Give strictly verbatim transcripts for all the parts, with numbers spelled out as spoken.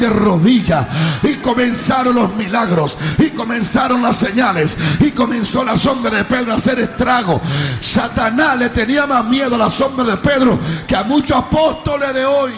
de rodillas, y comenzaron los milagros, y comenzaron las señales, y comenzó la sombra de Pedro a hacer estrago. Satanás le tenía más miedo a la sombra de Pedro que a muchos apóstoles de hoy.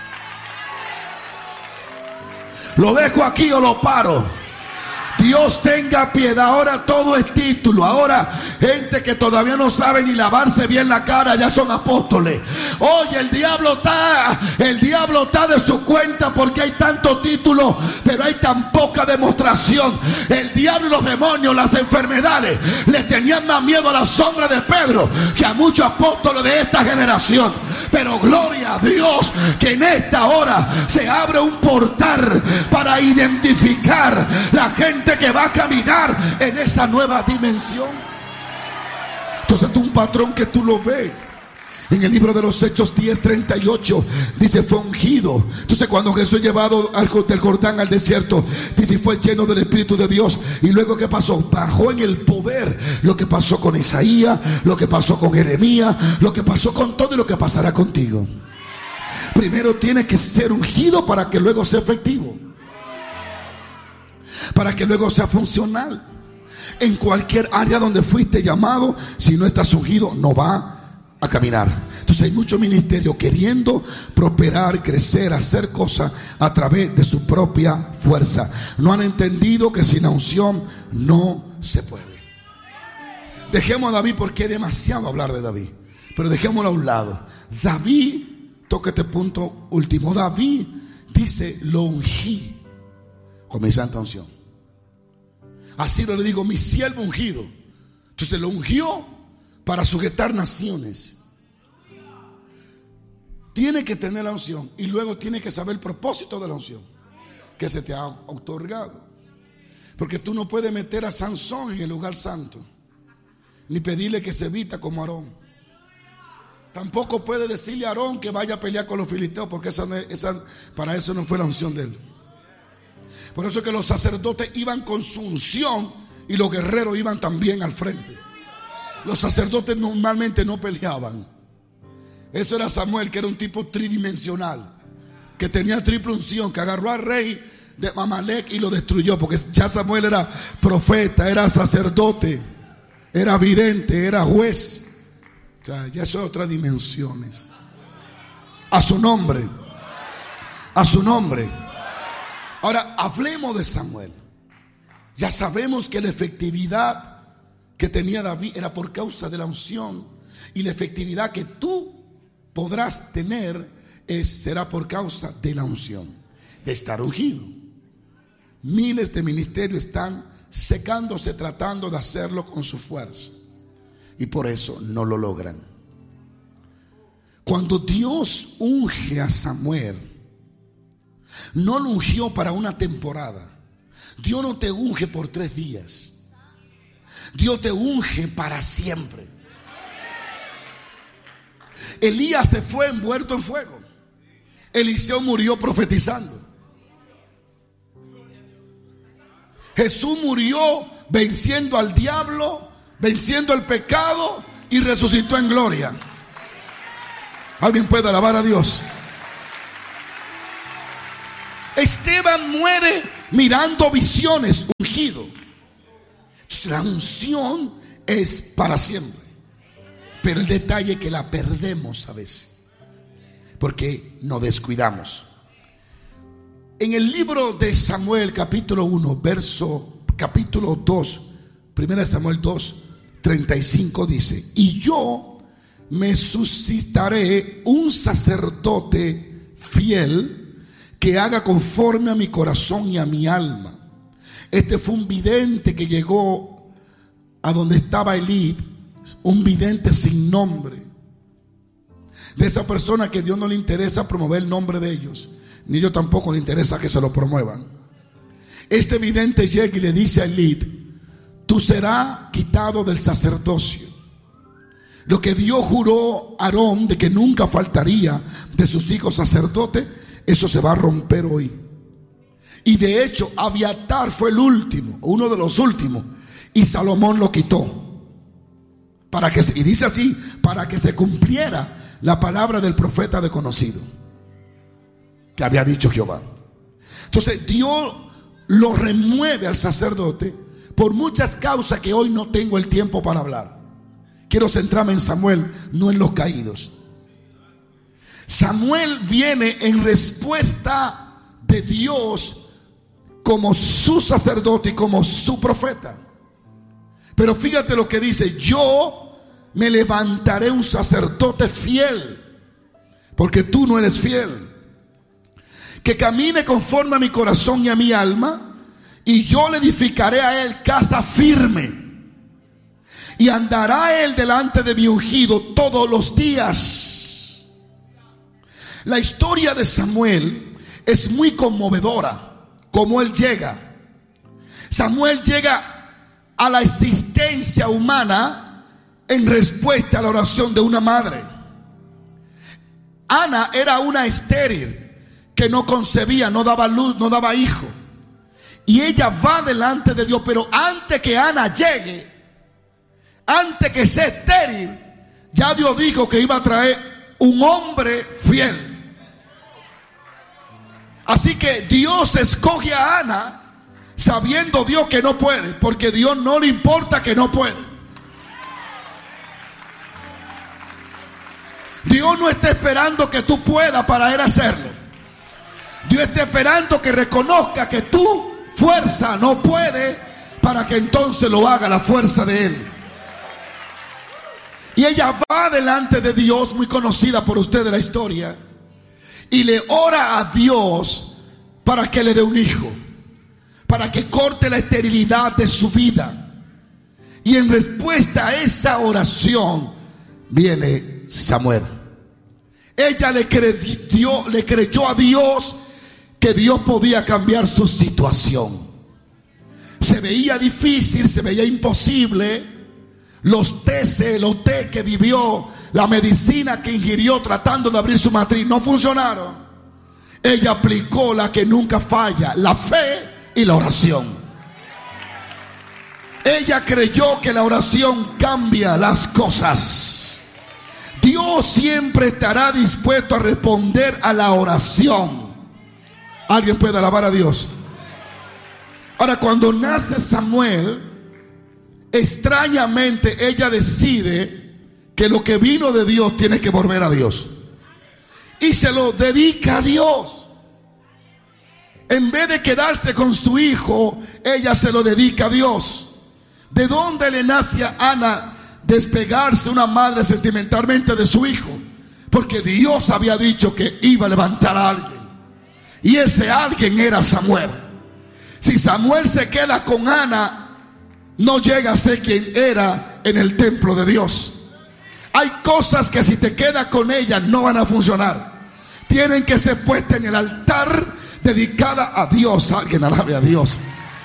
Lo dejo aquí o lo paro. Dios tenga piedad. Ahora todo es título. Ahora gente que todavía no sabe ni lavarse bien la cara ya son apóstoles. Oye, el diablo está El diablo está de su cuenta porque hay tanto título, pero hay tan poca demostración. El diablo y los demonios, las enfermedades, le tenían más miedo a la sombra de Pedro que a muchos apóstoles de esta generación. Pero gloria a Dios que en esta hora se abre un portal para identificar la gente que va a caminar en esa nueva dimensión. Entonces es un patrón que tú lo ves en el libro de los Hechos diez treinta y ocho. Dice fue ungido. Entonces cuando Jesús llevado al, del Jordán al desierto, dice fue lleno del Espíritu de Dios. Y luego ¿qué pasó? Bajó en el poder. Lo que pasó con Isaías, lo que pasó con Jeremías, lo que pasó con todo y lo que pasará contigo. Primero tiene que ser ungido para que luego sea efectivo, para que luego sea funcional. En cualquier área donde fuiste llamado, si no estás ungido, no va a caminar. Entonces hay mucho ministerio queriendo prosperar, crecer, hacer cosas a través de su propia fuerza. No han entendido que sin la unción no se puede. Dejemos a David porque es demasiado hablar de David, pero dejémoslo a un lado. David, toca este punto último. David dice lo ungí con mi santa unción. Así lo le digo, mi siervo ungido. Entonces lo ungió para sujetar naciones. Tiene que tener la unción y luego tiene que saber el propósito de la unción que se te ha otorgado. Porque tú no puedes meter a Sansón en el lugar santo, ni pedirle que se vista como Aarón. Tampoco puede decirle a Aarón que vaya a pelear con los filisteos, porque esa, esa, para eso no fue la unción de él. Por eso es que los sacerdotes iban con su unción y los guerreros iban también al frente. Los sacerdotes normalmente no peleaban. Eso era Samuel, que era un tipo tridimensional, que tenía triple unción, que agarró al rey de Amalek y lo destruyó, porque ya Samuel era profeta, era sacerdote, era vidente, era juez. O sea, ya son otras dimensiones. A su nombre, a su nombre. Ahora hablemos de Samuel. Ya sabemos que la efectividad que tenía David era por causa de la unción, y la efectividad que tú podrás tener es, será por causa de la unción, de estar ungido. Miles de ministerios están secándose tratando de hacerlo con su fuerza y por eso no lo logran. Cuando Dios unge a Samuel, no lo ungió para una temporada. Dios no te unge por tres días. Dios te unge para siempre. Elías se fue envuelto en fuego. Eliseo murió profetizando. Jesús murió venciendo al diablo, venciendo el pecado, y resucitó en gloria. ¿Alguien puede alabar a Dios? Esteban muere mirando visiones, ungido. La unción es para siempre, pero el detalle es que la perdemos a veces porque nos descuidamos. En el libro de Samuel, capítulo uno, verso, capítulo dos, primera de Samuel dos, treinta y cinco, dice: y yo me suscitaré un sacerdote fiel que haga conforme a mi corazón y a mi alma. Este fue un vidente que llegó a donde estaba Elí, un vidente sin nombre. De esa persona que a Dios no le interesa promover el nombre de ellos, ni Dios tampoco le interesa que se lo promuevan. Este vidente llega y le dice a Elí: tú serás quitado del sacerdocio. Lo que Dios juró a Aarón de que nunca faltaría de sus hijos sacerdotes, eso se va a romper hoy. Y de hecho Abiatar fue el último, uno de los últimos, y Salomón lo quitó para que, y dice así, para que se cumpliera la palabra del profeta desconocido que había dicho Jehová. Entonces Dios lo remueve al sacerdote por muchas causas que hoy no tengo el tiempo para hablar. Quiero centrarme en Samuel, no en los caídos. Samuel viene en respuesta de Dios como su sacerdote y como su profeta. Pero fíjate lo que dice: yo me levantaré un sacerdote fiel, porque tú no eres fiel, que camine conforme a mi corazón y a mi alma, y yo le edificaré a él casa firme, y andará él delante de mi ungido todos los días. La historia de Samuel es muy conmovedora, como él llega. Samuel llega a la existencia humana en respuesta a la oración de una madre. Ana era una estéril que no concebía, no daba luz, no daba hijo. Y ella va delante de Dios, pero antes que Ana llegue, antes que sea estéril, ya Dios dijo que iba a traer un hombre fiel. Así que Dios escoge a Ana, sabiendo Dios que no puede, porque Dios no le importa que no puede. Dios no está esperando que tú puedas para él hacerlo. Dios está esperando que reconozca que tu fuerza no puede, para que entonces lo haga la fuerza de él. Y ella va delante de Dios, muy conocida por ustedes la historia, y le ora a Dios para que le dé un hijo, para que corte la esterilidad de su vida. Y en respuesta a esa oración viene Samuel. Ella le creyó, le creyó a Dios que Dios podía cambiar su situación. Se veía difícil, se veía imposible. Los tés, los té que vivió, la medicina que ingirió tratando de abrir su matriz, no funcionaron. Ella aplicó la que nunca falla, la fe y la oración. Ella creyó que la oración cambia las cosas. Dios siempre estará dispuesto a responder a la oración. ¿Alguien puede alabar a Dios? Ahora, cuando nace Samuel, extrañamente ella decide que lo que vino de Dios tiene que volver a Dios, y se lo dedica a Dios. En vez de quedarse con su hijo, ella se lo dedica a Dios. ¿De dónde le nace a Ana despegarse una madre sentimentalmente de su hijo? Porque Dios había dicho que iba a levantar a alguien, y ese alguien era Samuel. Si Samuel se queda con Ana, no llega a ser quien era en el templo de Dios. Hay cosas que si te quedas con ellas no van a funcionar. Tienen que ser puestas en el altar, dedicada a Dios. Alguien alabe a Dios.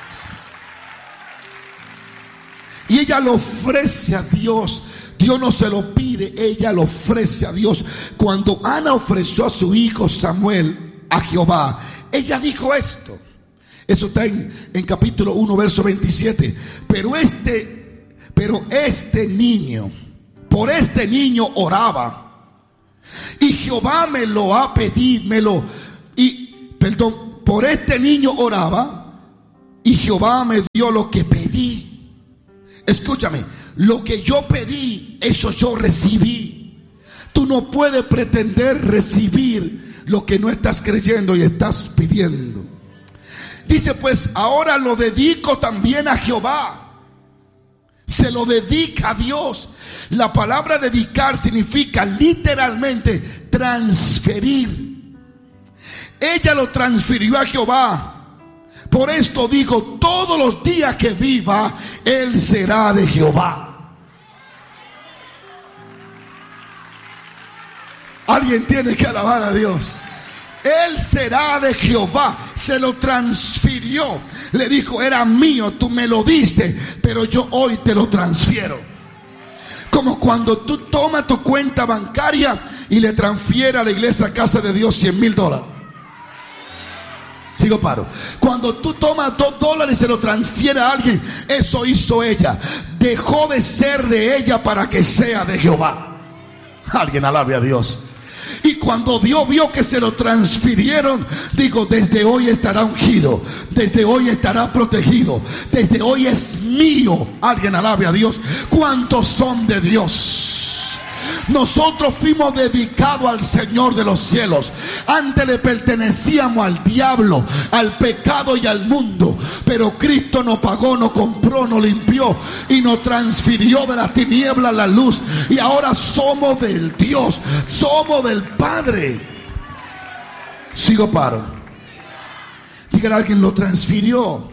Y ella lo ofrece a Dios. Dios no se lo pide, ella lo ofrece a Dios. Cuando Ana ofreció a su hijo Samuel a Jehová, ella dijo esto. Eso está en, en capítulo uno, verso veintisiete. Pero este, pero este niño, por este niño oraba, y Jehová me lo ha pedido, me lo, y, perdón, por este niño oraba, y Jehová me dio lo que pedí. Escúchame, lo que yo pedí, eso yo recibí. Tú no puedes pretender recibir lo que no estás creyendo y estás pidiendo. Dice, pues ahora lo dedico también a Jehová. Se lo dedica a Dios. La palabra dedicar significa literalmente transferir. Ella lo transfirió a Jehová. Por esto dijo, todos los días que viva, él será de Jehová. Alguien tiene que alabar a Dios. Él será de Jehová. Se lo transfirió. Le dijo, era mío, tú me lo diste, pero yo hoy te lo transfiero. Como cuando tú tomas tu cuenta bancaria y le transfieres a la iglesia Casa de Dios cien mil dólares. Sigo paro. Cuando tú tomas dos dólares y se lo transfiere a alguien, eso hizo ella. Dejó de ser de ella para que sea de Jehová. Alguien alabe a Dios. Y cuando Dios vio que se lo transfirieron, dijo: desde hoy estará ungido, desde hoy estará protegido, desde hoy es mío. Alguien alabe a Dios. ¿Cuántos son de Dios? Nosotros fuimos dedicados al Señor de los cielos. Antes le pertenecíamos al diablo, al pecado y al mundo, pero Cristo nos pagó, nos compró, nos limpió y nos transfirió de la tiniebla a la luz. Y ahora somos del Dios, somos del Padre. Sigo paro. Dígale a alguien: lo transfirió.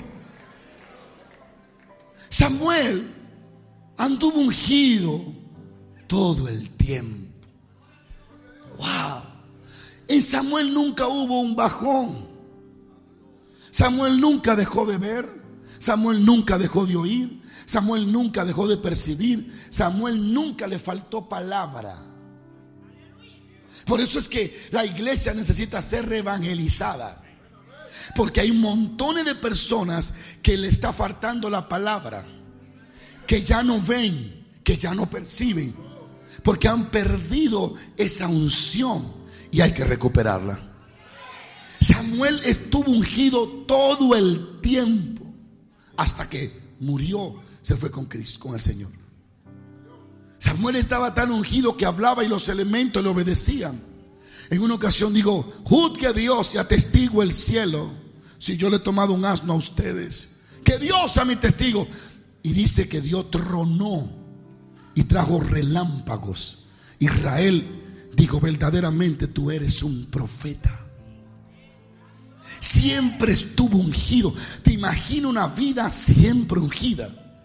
Samuel anduvo ungido todo el tiempo. Wow. En Samuel nunca hubo un bajón. Samuel nunca dejó de ver. Samuel nunca dejó de oír. Samuel nunca dejó de percibir. Samuel nunca le faltó palabra. Por eso es que la iglesia necesita ser reevangelizada, porque hay un montón de personas que le está faltando la palabra, que ya no ven, que ya no perciben, porque han perdido esa unción y hay que recuperarla. Samuel estuvo ungido todo el tiempo hasta que murió, se fue con Cristo, con el Señor. Samuel estaba tan ungido que hablaba y los elementos le obedecían. En una ocasión digo: juzgue a Dios y atestigo el cielo si yo le he tomado un asno a ustedes. Que Dios sea mi testigo. Y dice que Dios tronó y trajo relámpagos. Israel dijo: verdaderamente tú eres un profeta. Siempre estuvo ungido. Te imagino una vida siempre ungida.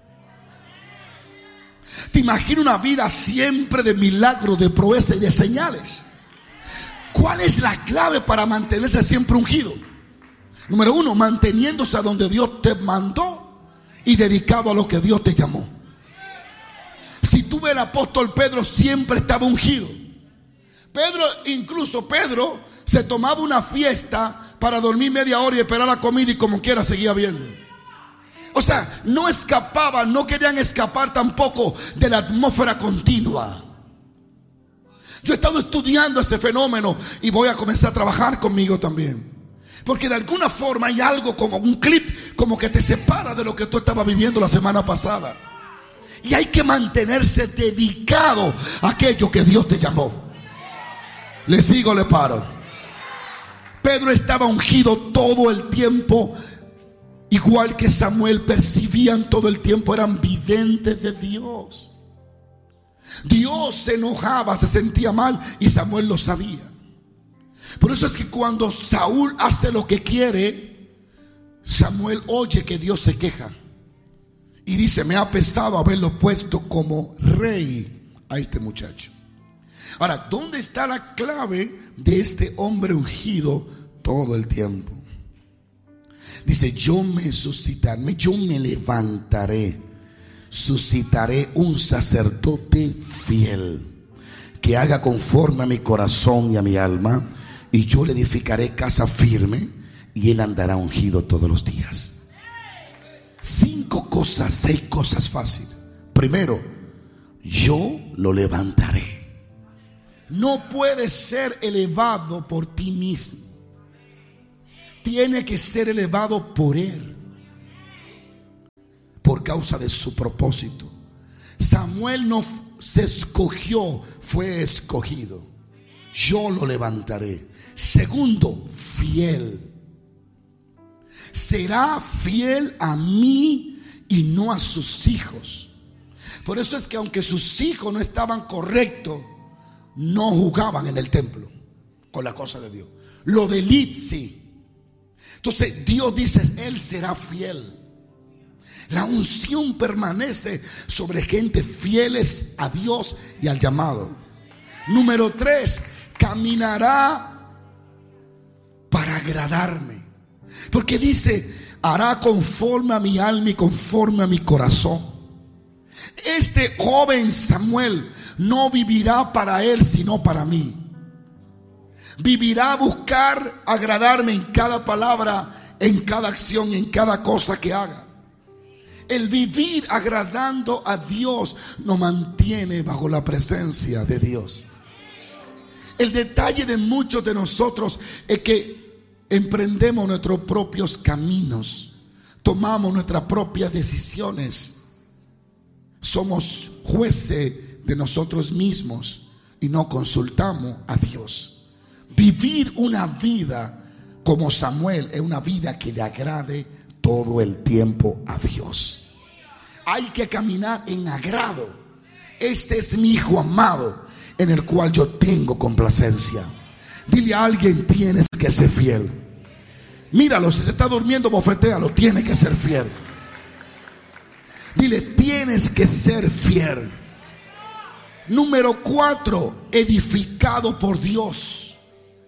Te imagino una vida siempre de milagros, de proezas y de señales. ¿Cuál es la clave para mantenerse siempre ungido? Número uno, manteniéndose a donde Dios te mandó y dedicado a lo que Dios te llamó. Si tú ves, el apóstol Pedro siempre estaba ungido. Pedro, incluso Pedro se tomaba una fiesta para dormir media hora y esperar la comida, y como quiera seguía viendo. O sea, no escapaban, no querían escapar tampoco de la atmósfera continua. Yo he estado estudiando ese fenómeno y voy a comenzar a trabajar conmigo también, porque de alguna forma hay algo como un clip, como que te separa de lo que tú estabas viviendo la semana pasada. Y hay que mantenerse dedicado a aquello que Dios te llamó. Le sigo, le paro. Pedro estaba ungido todo el tiempo, igual que Samuel. Percibían todo el tiempo, eran videntes de Dios. Dios se enojaba, se sentía mal, y Samuel lo sabía. Por eso es que cuando Saúl hace lo que quiere, Samuel oye que Dios se queja y dice: me ha pesado haberlo puesto como rey a este muchacho. Ahora, ¿dónde está la clave de este hombre ungido todo el tiempo? Dice: yo me suscitaré, yo me levantaré, suscitaré un sacerdote fiel, que haga conforme a mi corazón y a mi alma, y yo le edificaré casa firme, y él andará ungido todos los días. Cinco cosas, seis cosas fáciles. Primero, yo lo levantaré. No puedes ser elevado por ti mismo. Tiene que ser elevado por él, por causa de su propósito. Samuel no se escogió, fue escogido. Yo lo levantaré. Segundo, fiel. Será fiel a mí y no a sus hijos. Por eso es que aunque sus hijos no estaban correctos, no jugaban en el templo con la cosa de Dios. Lo de Lit sí. Entonces Dios dice: él será fiel. La unción permanece sobre gente fieles a Dios y al llamado. Número tres, caminará para agradarme, porque dice: hará conforme a mi alma y conforme a mi corazón. Este joven Samuel no vivirá para él, sino para mí. Vivirá a buscar agradarme en cada palabra, en cada acción, en cada cosa que haga. El vivir agradando a Dios nos mantiene bajo la presencia de Dios. El detalle de muchos de nosotros es que emprendemos nuestros propios caminos, tomamos nuestras propias decisiones, somos jueces de nosotros mismos y no consultamos a Dios. Vivir una vida como Samuel es una vida que le agrade todo el tiempo a Dios. Hay que caminar en agrado. Este es mi hijo amado, en el cual yo tengo complacencia. Dile a alguien: tienes que ser fiel. Míralo, si se está durmiendo, bofetéalo. Tiene que ser fiel. Dile: tienes que ser fiel. Número cuatro, edificado por Dios.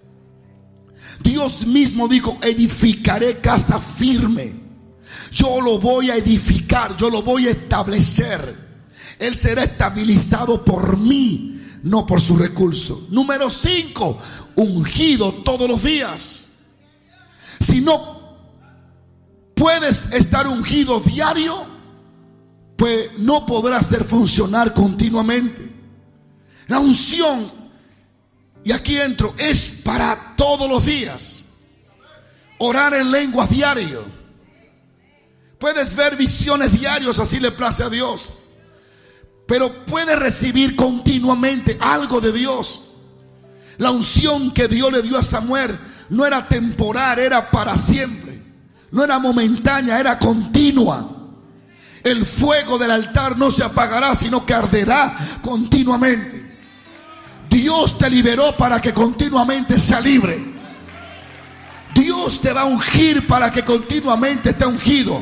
Dios mismo dijo: edificaré casa firme. Yo lo voy a edificar, yo lo voy a establecer. Él será estabilizado por mí, no por sus recursos. Número cinco, ungido todos los días. Si no puedes estar ungido diario, pues no podrás hacer funcionar continuamente. La unción, y aquí entro, es para todos los días. Orar en lenguas diario. Puedes ver visiones diarios, así le place a Dios. Pero puedes recibir continuamente algo de Dios. La unción que Dios le dio a Samuel no era temporal, era para siempre. No era momentánea, era continua. El fuego del altar no se apagará, sino que arderá continuamente. Dios te liberó para que continuamente sea libre. Dios te va a ungir para que continuamente esté ungido.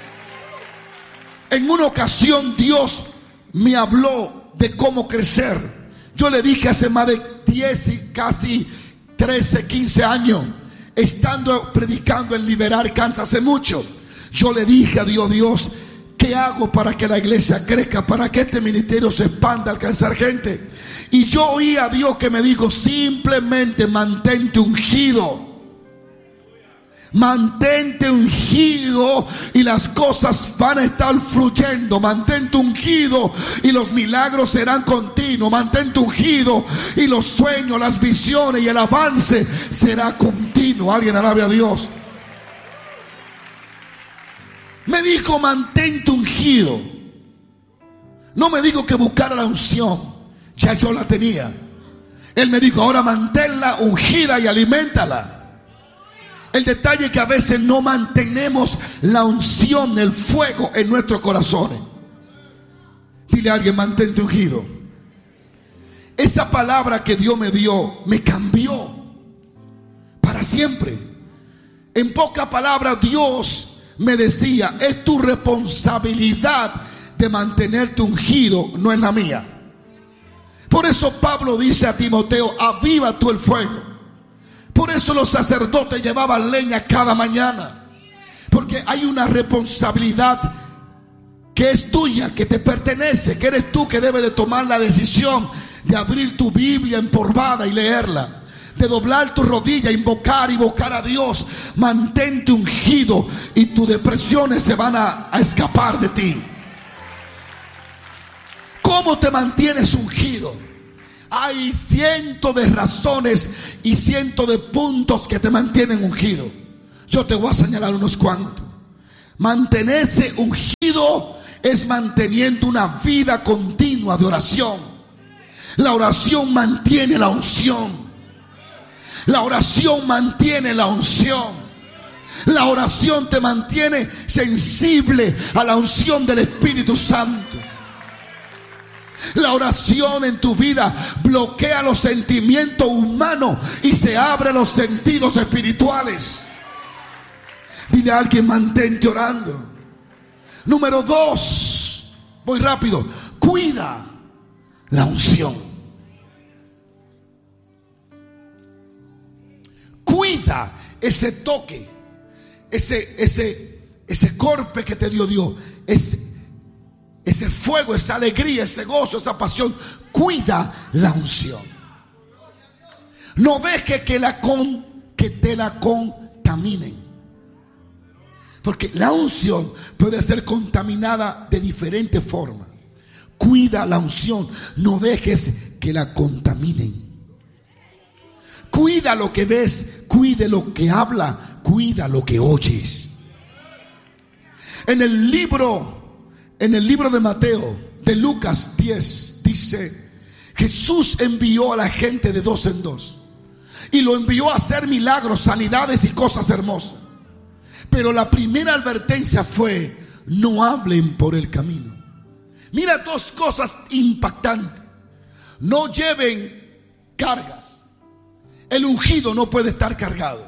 En una ocasión Dios me habló de cómo crecer. Yo le dije hace más de diez y casi trece, quince años, estando predicando en Liberar Kansas hace mucho, yo le dije a Dios: Dios, ¿qué hago para que la iglesia crezca? Para que este ministerio se expanda, alcanzar gente. Y yo oí a Dios que me dijo: simplemente mantente ungido. Mantente ungido y las cosas van a estar fluyendo. Mantente ungido y los milagros serán continuos. Mantente ungido y los sueños, las visiones y el avance será continuo. Alguien alabe a Dios. Me dijo: mantente ungido. No me dijo que buscara la unción, ya yo la tenía. Él me dijo: ahora manténla ungida y aliméntala. El detalle es que a veces no mantenemos la unción, el fuego en nuestros corazones. Dile a alguien: mantente ungido. Esa palabra que Dios me dio me cambió para siempre. En pocas palabras, Dios me decía: es tu responsabilidad de mantenerte ungido, no es la mía. Por eso Pablo dice a Timoteo: aviva tú el fuego. Por eso los sacerdotes llevaban leña cada mañana, porque hay una responsabilidad que es tuya, que te pertenece, que eres tú que debes de tomar la decisión de abrir tu Biblia empolvada y leerla, de doblar tu rodilla, invocar y invocar a Dios. Mantente ungido y tus depresiones se van a, a escapar de ti. ¿Cómo te mantienes ungido? Hay cientos de razones y cientos de puntos que te mantienen ungido. Yo te voy a señalar unos cuantos. Mantenerse ungido es manteniendo una vida continua de oración. La oración mantiene la unción. La oración mantiene la unción. La oración te mantiene sensible a la unción del Espíritu Santo. La oración en tu vida bloquea los sentimientos humanos y se abren los sentidos espirituales. Dile a alguien: mantente orando. Número dos, voy rápido, cuida la unción. Cuida ese toque, ese, ese, ese golpe que te dio Dios, ese Ese fuego, esa alegría, ese gozo, esa pasión. Cuida la unción. No dejes que, la con, que te la contaminen. Porque la unción puede ser contaminada de diferentes formas. Cuida la unción. No dejes que la contaminen. Cuida lo que ves, cuide lo que habla, cuida lo que oyes. En el libro, en el libro de Mateo, de Lucas diez, dice: Jesús envió a la gente de dos en dos y lo envió a hacer milagros, sanidades y cosas hermosas. Pero la primera advertencia fue: no hablen por el camino. Mira dos cosas impactantes. No lleven cargas. El ungido no puede estar cargado.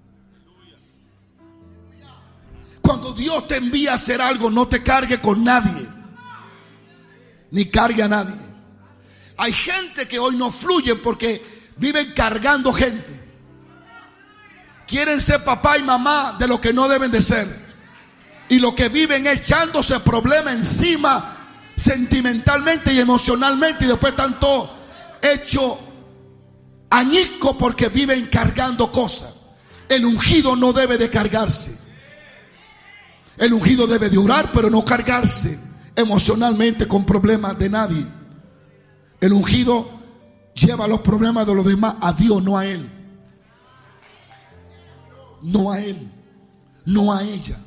Cuando Dios te envía a hacer algo, no te cargue con nadie, ni cargue a nadie. Hay gente que hoy no fluye porque viven cargando gente. Quieren ser papá y mamá de lo que no deben de ser. Y lo que viven es echándose problemas encima, sentimentalmente y emocionalmente, y después están todos hechos añicos porque viven cargando cosas. El ungido no debe de cargarse. El ungido debe de orar, pero no cargarse emocionalmente con problemas de nadie. El ungido lleva los problemas de los demás a Dios, no a él. No a él, no a ella.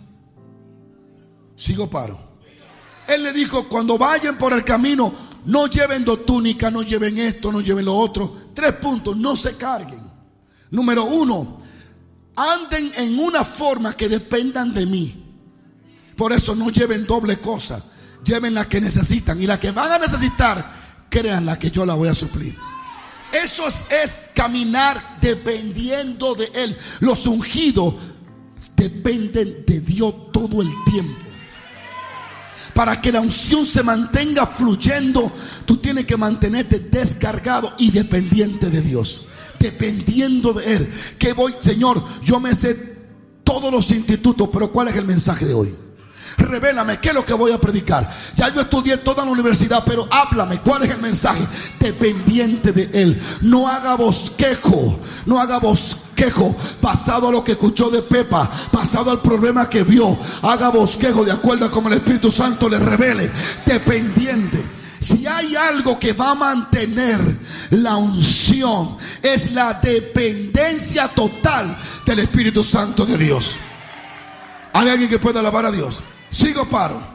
Sigo paro. Él le dijo: cuando vayan por el camino, no lleven dos túnicas, no lleven esto, no lleven lo otro. Tres puntos: no se carguen. Número uno, anden en una forma que dependan de mí. Por eso no lleven doble cosa. Lleven la que necesitan, y la que van a necesitar, créanla que yo la voy a suplir. Eso es, es caminar dependiendo de Él. Los ungidos dependen de Dios todo el tiempo. Para que la unción se mantenga fluyendo, tú tienes que mantenerte descargado y dependiente de Dios. Dependiendo de Él. Que voy, Señor, yo me sé todos los institutos, pero ¿cuál es el mensaje de hoy? Revélame, ¿qué es lo que voy a predicar? Ya yo estudié toda la universidad, pero háblame, ¿cuál es el mensaje? Dependiente de Él. No haga bosquejo, no haga bosquejo basado a lo que escuchó de Pepa, basado al problema que vio. Haga bosquejo de acuerdo a como el Espíritu Santo le revele. Dependiente. Si hay algo que va a mantener la unción, es la dependencia total del Espíritu Santo de Dios. ¿Hay alguien que pueda alabar a Dios? Sigo paro.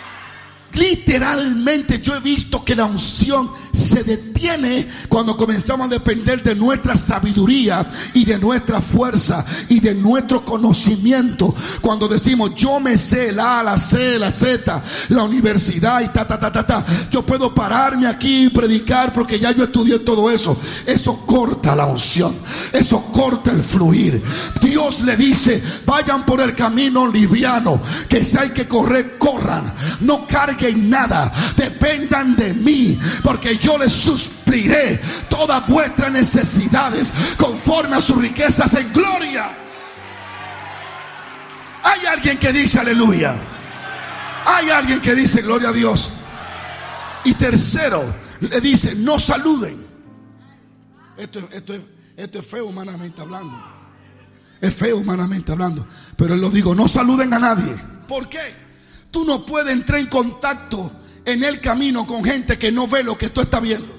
Literalmente yo he visto que la unción se detiene cuando comenzamos a depender de nuestra sabiduría y de nuestra fuerza y de nuestro conocimiento. Cuando decimos: yo me sé la A, la C, la Z, la universidad y ta, ta, ta, ta, ta. Yo puedo pararme aquí y predicar porque ya yo estudié todo eso. Eso corta la unción. Eso corta el fluir. Dios le dice: vayan por el camino liviano, que si hay que correr, corran. No carguen en nada, dependan de mí, porque yo les supliré todas vuestras necesidades conforme a sus riquezas en gloria. Hay alguien que dice aleluya. Hay alguien que dice gloria a Dios. Y tercero, le dice: no saluden. Esto, esto, es, esto es feo humanamente hablando. Es feo humanamente hablando, pero él lo digo: no saluden a nadie. ¿Por qué? Tú no puedes entrar en contacto en el camino con gente que no ve lo que tú estás viendo,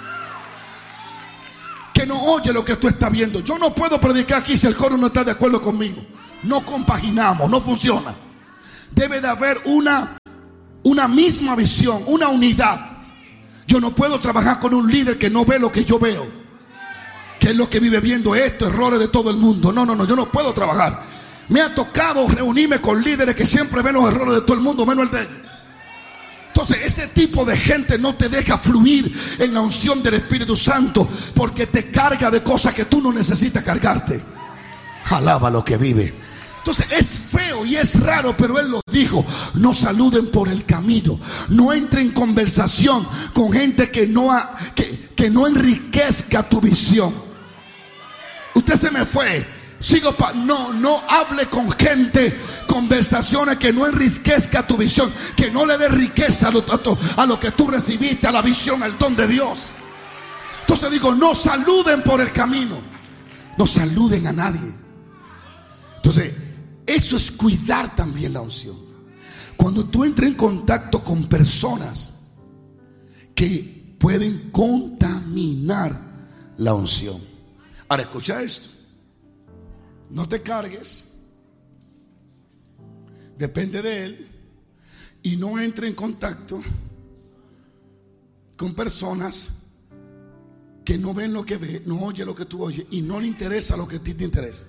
que no oye lo que tú estás viendo. Yo no puedo predicar aquí si el coro no está de acuerdo conmigo. No compaginamos, no funciona. Debe de haber una, una misma visión, una unidad. Yo no puedo trabajar con un líder que no ve lo que yo veo, que es lo que vive viendo esto, errores de todo el mundo. No, no, no, yo no puedo trabajar. Me ha tocado reunirme con líderes que siempre ven los errores de todo el mundo, menos el de ellos. Entonces ese tipo de gente no te deja fluir en la unción del Espíritu Santo, porque te carga de cosas que tú no necesitas cargarte. Alaba lo que vive. Entonces es feo y es raro, pero Él lo dijo: no saluden por el camino. No entre en conversación con gente que no, ha, que, que no enriquezca tu visión. Usted se me fue. Sigo pa, no, no hable con gente, conversaciones que no enriquezca tu visión, que no le dé riqueza a lo, a, a lo que tú recibiste, a la visión, al don de Dios. Entonces digo: no saluden por el camino, no saluden a nadie. Entonces eso es cuidar también la unción. Cuando tú entras en contacto con personas que pueden contaminar la unción. Ahora escucha esto. No te cargues. Depende de Él. Y no entre en contacto con personas que no ven lo que ve, no oye lo que tú oyes y no le interesa lo que a ti te interesa.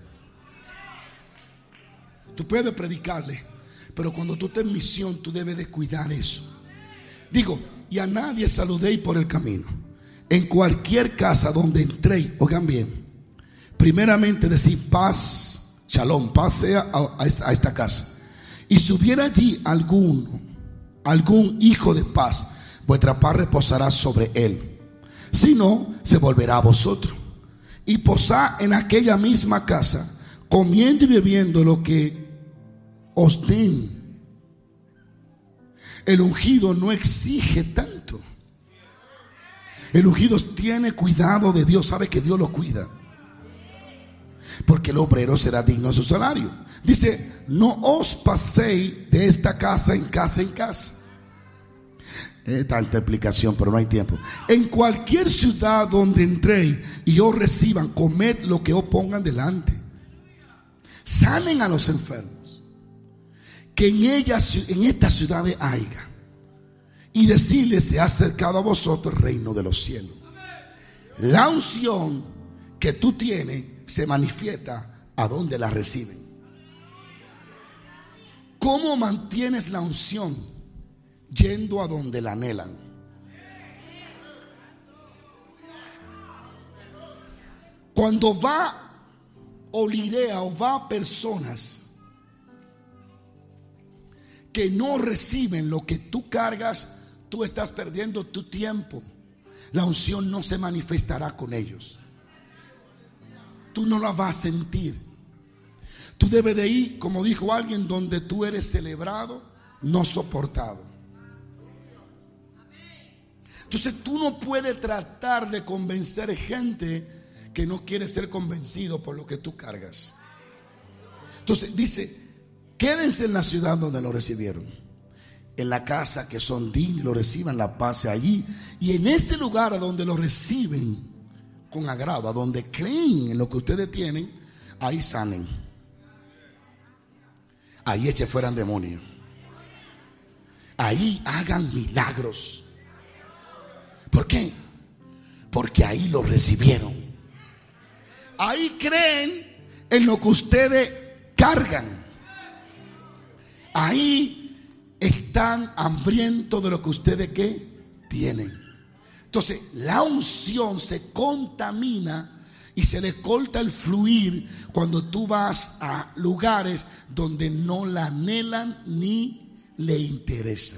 Tú puedes predicarle, pero cuando tú estés en misión, tú debes de cuidar eso. Digo, y a nadie saludéis por el camino. En cualquier casa donde entréis, oigan bien, primeramente decir paz, shalom, paz sea a, a, esta, a esta casa. Y si hubiera allí alguno, algún hijo de paz, vuestra paz reposará sobre él. Si no, se volverá a vosotros. Y posad en aquella misma casa, comiendo y bebiendo lo que os den. El ungido no exige tanto. El ungido tiene cuidado de Dios, sabe que Dios lo cuida. Porque el obrero será digno de su salario. Dice, no os paséis de esta casa en casa en casa. Es tanta explicación, pero no hay tiempo. En cualquier ciudad donde entréis y os reciban, comed lo que os pongan delante. Sanen a los enfermos, que en ellas, en estas ciudades haya, y decirles, se ha acercado a vosotros el reino de los cielos. La unción que tú tienes se manifiesta a donde la reciben. ¿Cómo mantienes la unción? Yendo a donde la anhelan. Cuando va olirea o va personas que no reciben lo que tú cargas, tú estás perdiendo tu tiempo. La unción no se manifestará con ellos. Tú no la vas a sentir. Tú debes de ir, como dijo alguien, donde tú eres celebrado, no soportado. Entonces tú no puedes tratar de convencer gente que no quiere ser convencido por lo que tú cargas. Entonces dice, quédense en la ciudad donde lo recibieron, en la casa que son dignos, lo reciban, la paz allí. Y en ese lugar a donde lo reciben con agrado, a donde creen en lo que ustedes tienen, ahí sanen, ahí echen fuera demonios, ahí hagan milagros. ¿Por qué? Porque ahí lo recibieron. Ahí creen en lo que ustedes cargan. Ahí están hambrientos de lo que ustedes ¿qué? Tienen. Entonces la unción se contamina y se le corta el fluir cuando tú vas a lugares donde no la anhelan ni le interesa.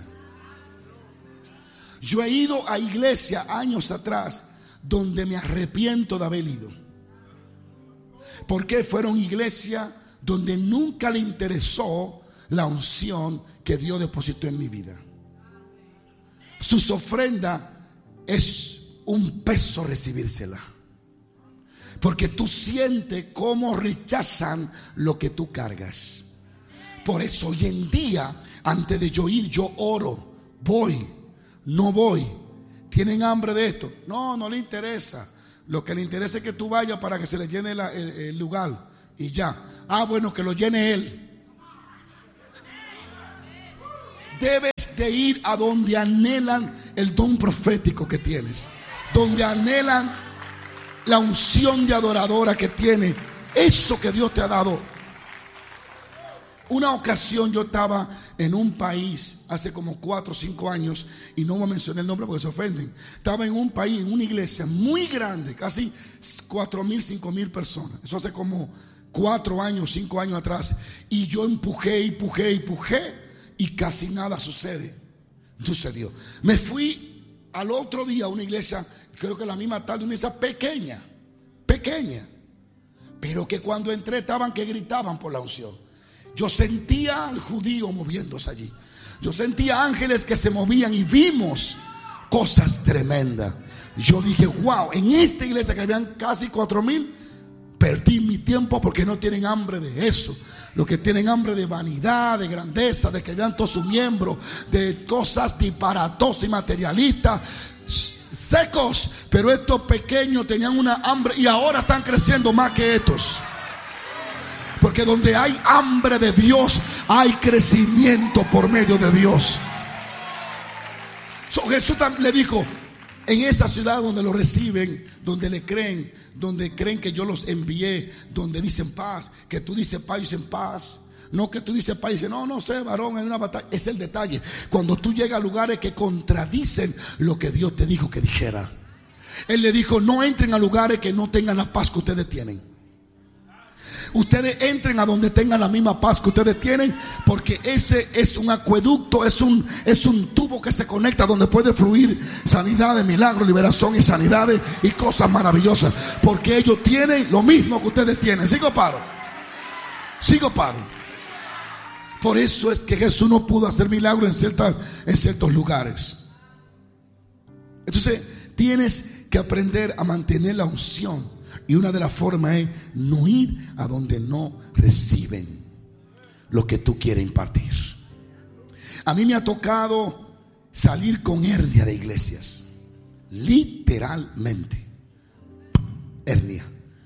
Yo he ido a iglesia años atrás donde me arrepiento de haber ido, porque fueron iglesias donde nunca le interesó la unción que Dios depositó en mi vida. Sus ofrendas es un peso recibírsela, porque tú sientes cómo rechazan lo que tú cargas. Por eso hoy en día, antes de yo ir, yo oro. Voy, no voy. ¿Tienen hambre de esto? No, no le interesa. Lo que le interesa es que tú vayas para que se le llene la, el, el lugar y ya. Ah, bueno, que lo llene él. Debes de ir a donde anhelan el don profético que tienes, donde anhelan la unción de adoradora que tiene, eso que Dios te ha dado. Una ocasión yo estaba en un país hace como cuatro o cinco años, y no voy a mencionar el nombre porque se ofenden. Estaba en un país, en una iglesia muy grande, casi cuatro mil, cinco mil personas. Eso hace como cuatro años, cinco años atrás. Y yo empujé, empujé, empujé, y casi nada sucede. Sucedió. Me fui al otro día a una iglesia, creo que la misma tarde, una iglesia pequeña, pequeña, pero que cuando entré estaban que gritaban por la unción. Yo sentía al judío moviéndose allí. Yo sentía ángeles que se movían y vimos cosas tremendas. Yo dije, wow, en esta iglesia que habían casi cuatro mil, perdí mi tiempo porque no tienen hambre de eso. Los que tienen hambre de vanidad, de grandeza, de que vean todos sus miembros, de cosas disparatosas y materialistas. secos, pero estos pequeños tenían una hambre y ahora están creciendo más que estos. Porque donde hay hambre de Dios, hay crecimiento por medio de Dios. So, Jesús le dijo: en esa ciudad donde lo reciben, donde le creen, donde creen que yo los envié, donde dicen paz, que tú dices paz y dicen paz. No que tú dices paz y dices, no, no sé, varón, hay una batalla. Es el detalle. Cuando tú llegas a lugares que contradicen lo que Dios te dijo que dijera. Él le dijo: no entren a lugares que no tengan la paz que ustedes tienen. Ustedes entren a donde tengan la misma paz que ustedes tienen, porque ese es un acueducto, es un, es un tubo que se conecta donde puede fluir sanidades, milagros, liberación y sanidades y cosas maravillosas, porque ellos tienen lo mismo que ustedes tienen. Sigo paro, sigo paro. Por eso es que Jesús no pudo hacer milagros en, ciertas, en ciertos lugares. Entonces tienes que aprender a mantener la unción. Y una de las formas es no ir a donde no reciben lo que tú quieres impartir. A mí me ha tocado salir con hernia de iglesias. Literalmente. Hernia.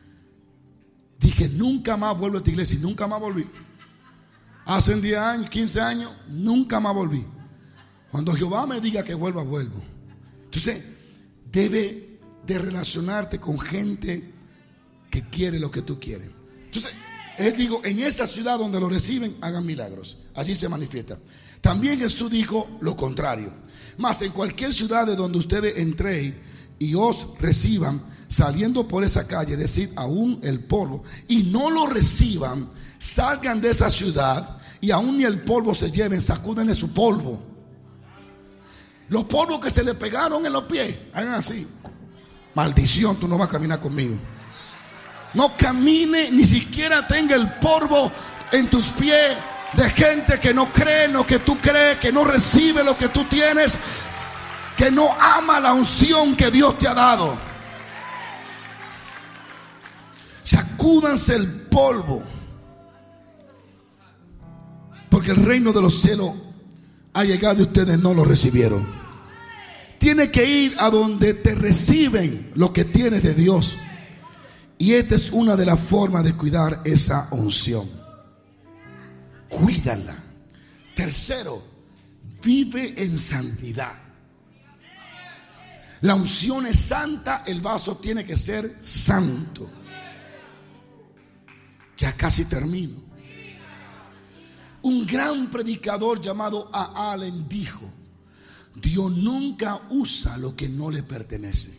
Dije: nunca más vuelvo a esta iglesia. Y nunca más volví. Hace diez años, quince años, nunca más volví. Cuando Jehová me diga que vuelva, vuelvo. Entonces, debe de relacionarte con gente que quiere lo que tú quieres. Entonces, él dijo: en esta ciudad donde lo reciben, hagan milagros. Allí se manifiesta. También Jesús dijo lo contrario: mas en cualquier ciudad de donde ustedes entréis y os reciban, saliendo por esa calle, decid aún el polvo, y no lo reciban, salgan de esa ciudad, y aún ni el polvo se lleven, sacúdenle su polvo. Los polvos que se le pegaron en los pies, hagan así. Maldición, tú no vas a caminar conmigo. No camine, ni siquiera tenga el polvo en tus pies de gente que no cree en lo que tú crees, que no recibe lo que tú tienes, que no ama la unción que Dios te ha dado. Sacúdanse el polvo, porque el reino de los cielos ha llegado y ustedes no lo recibieron. Tienes que ir a donde te reciben lo que tienes de Dios. Y esta es una de las formas de cuidar esa unción. Cuídala. Tercero, vive en santidad. La unción es santa, el vaso tiene que ser santo. Ya casi termino. Un gran predicador llamado A. Allen dijo: Dios nunca usa lo que no le pertenece.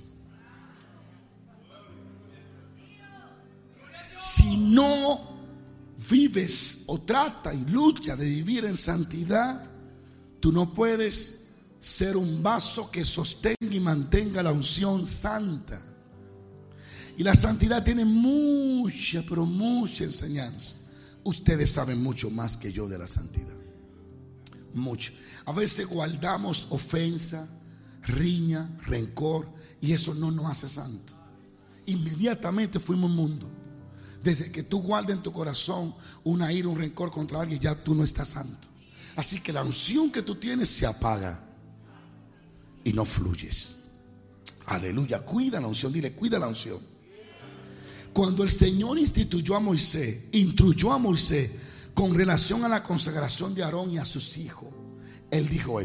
Si no vives o trata y lucha de vivir en santidad, tú no puedes ser un vaso que sostenga y mantenga la unción santa. Y la santidad tiene mucha, pero mucha enseñanza. Ustedes saben mucho más que yo de la santidad. Mucho. A veces guardamos ofensa, riña, rencor, y eso no nos hace santo. Inmediatamente fuimos mundo. Desde que tú guardas en tu corazón una ira, un rencor contra alguien, ya tú no estás santo. Así que la unción que tú tienes se apaga y no fluyes. Aleluya. Cuida la unción. Dile: cuida la unción. Cuando el Señor instituyó a Moisés, instruyó a Moisés con relación a la consagración de Aarón y a sus hijos, Él dijo esto: